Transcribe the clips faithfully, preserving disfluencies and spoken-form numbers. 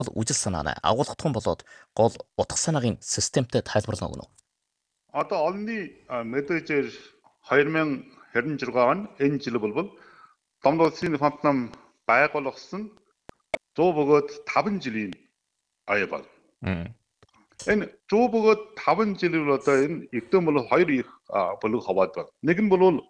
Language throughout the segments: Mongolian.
үжил санааны агуулгатхан болоод гол утга санаагийн системтэй тайлбарлана гэнэ үү? Одоо олонний мэдээжээр two thousand twenty-six он энэ жил болбол Домд улсын фонд нам байгуулагдсан one hundred five жилийн ая бол. Энэ one hundred five жилийн одоо энэ эрдэм бол хоёр их бүлэг хаваад байна. Нэг нь бол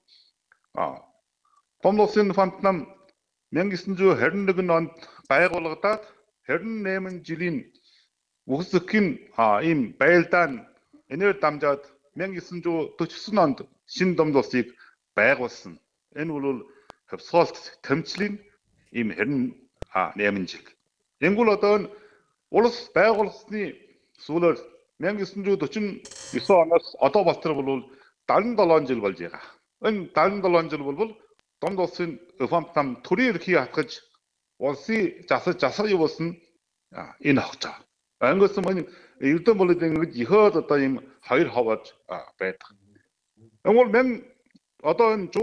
Домд улсын фонд нам nineteen twenty-one онд байгуулагдаад twenty-eight жилийн үхсэхийн ийм байлдаан энээр дамжаад nineteen forty-nine онд шинэ Домд улсыг байгуулсан. Энэ бол хөвсгөлт тэмцлийн ийм twenty-eight жил. Энгүүл одоо улс байгуулсны сүүлээр nineteen forty-nine оноос одоо болтор бол seventy-seven жил болж байгаа. Энэ seventy-seven жил бол Домд улсын фонд нам төрийн эрхийг хатгаж улсын засаж засаг явуулсан энэ хогцоо. Ангиус мань эрдэм болоод ингэж ихөөд одоо ийм хоёр хаваад байдаг. Энгүүл мен одоо энэ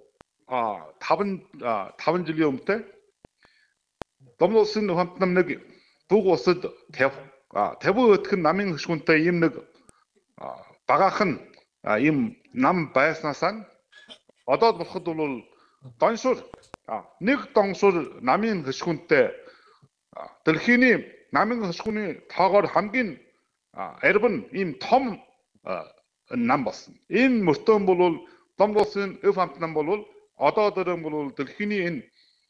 one hundred five жилийн өмнөтэй Домд улсын фонд нам нэг бүг усад fifty өтгөн намын хөшгүнтэй ийм нэг багаахан ийм нам байснасаа одоо болоход бол доншуур нэг доншуур намын хөшгүнтэй дэлхийн намын хөшгүний тоогоор хамгийн арвин ийм том нам болсон. Энэ мөртөө бол Домд улсын фонд нам бол одоо дөрөв бол дэлхийн энэ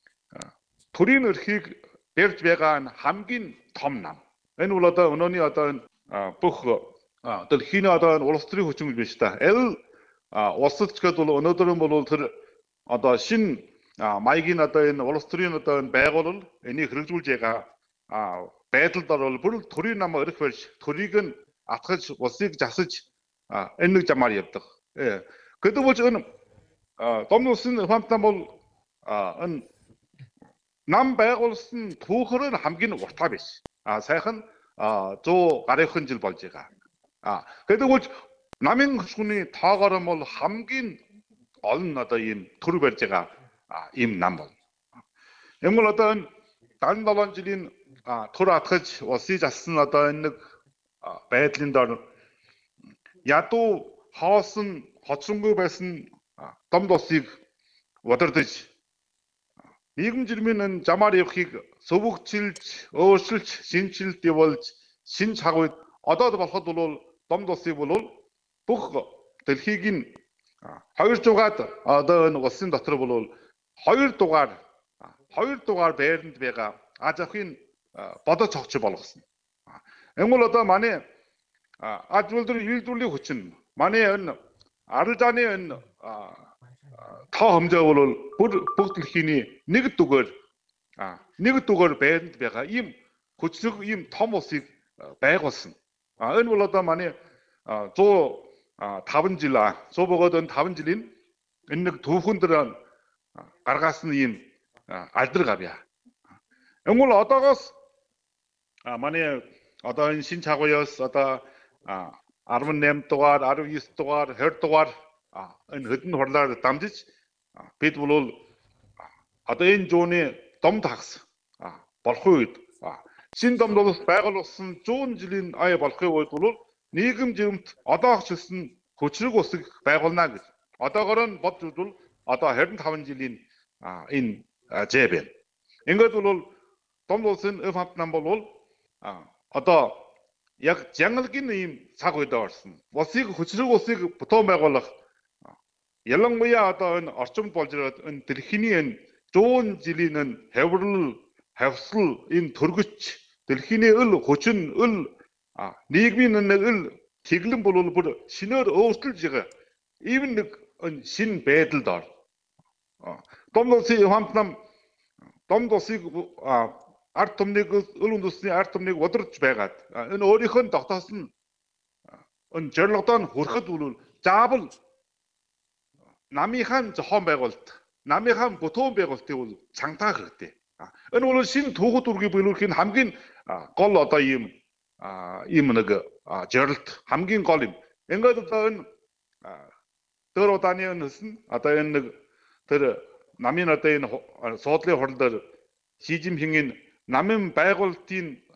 төрийн эрхийг барьж байгаа хамгийн том нам. Энэ бол одоо өнөөний одоо энэ бүх дэлхийн одоо улс төрийн хүчин биш та. Л улсад ч гэдэг бол өнөөдөр бол тэр одоо шин маягийн одоо энэ улс төрийн одоо энэ байгуулал энийг хэрэгжүүлж байгаа байдалд бол бүр төрийн нам өрөх барьж төрийг нь атгаж улсыг засаж энэ нэг замаар явдаг. Гэдэг бол энэ Домд улсын фонд нам бол энэ нам байгуулсан түүхээр нь хамгийн уртаа биш. А сайхан one hundred гаруйхан жил болж байгаа. А гэдэг бол намын хөшгүний тоогоор бол хамгийн олон одоо ийм төр барьж байгаа ийм нам бол. Энэ бол одоо энэ seventy-seven жилийн төр атгаж улсыг зассан одоо энэ нэг байдлын дор ядуу хоосон хоцронгүй байсан Домд улсыг удирдах нийгэм жирмийн энэ замаар явахыг сөвөгчилж, өөрчилж, шинжилт явуулж, шинж хагвд одоо болоход бол Домд улсыг бол бүх дэлхийг нь two hundred одоо энэ улсын дотор бол two дугаар two дугаар байранд байгаа аз авахын бодож цогч болгосон. Энэ бол одоо манай аз үйлдвэрийн үйлдвэрлэлийн хүчин манай энэ арал зааны энэ тоо хэмжээ бол бүх дэлхийн нэг дугаар нэг дугаар байранд байгаа ийм хүчлэг ийм том улсыг байгуулсан. Энэ бол одоо манай one hundred five жил one hundred богоод энэ five жилийн энэ нэг түүхэн дээр гаргасан ийм алдраг авъя. Энэ бол одоогоос манай одоо энэ шинж хагуяас одоо eighty-eight дугаар, ninety-nine дугаар, twenty дугаар энэ хэдэн хурлаар дамжиж бид бол одоо энэ зууны домд хагас болох үед шинэ домд улс байгуулсан one hundred жилийн ая болохын үед бол нийгэм жирэмт одоо хчилсан хүчрэг усыг байгуулна гэж. Одоогоор нь бодж үзвэл одоо twenty-five жилийн энэ зэ байна. Ингээд бол Домд улсын фонд нам бол одоо яг жангалгийн ийм цаг үед орсон. Улсыг хүчрэг улсыг бутуун байгуулах ялангуяа одоо энэ орчимд болж ирээд энэ дэлхийн энэ one hundred жилийн энэ хаврал, хавсал энэ төргөч дэлхийн өл хүчин өл нийгмийн нэг өл тэглэн бол бүр шинээр өөрчилж байгаа. Even нэг шинэ байдалд ор. Домд улсын фонд нам Домд улсыг ард түмнийг өл үндэсний ард түмнийг удирдах байгаад энэ өөрийнхөө нь тогтоосон энэ зорилгодоо хүрэхэд бол заавал намынхаа зохион байгуулалт, намынхаа бутуун байгуулалтыг бол цангатах хэрэгтэй. Энэ бол шинэ түүхүүд үргийг биелүүлэхийн хамгийн гол одоо ийм ийм нэг зорилт хамгийн гол юм. Ингээд одоо энэ дөр удааны өнсөн одоо энэ нэг тэр намын одоо энэ суудлын хурал дээр Ши Цзиньпингийн намын байгуулалтын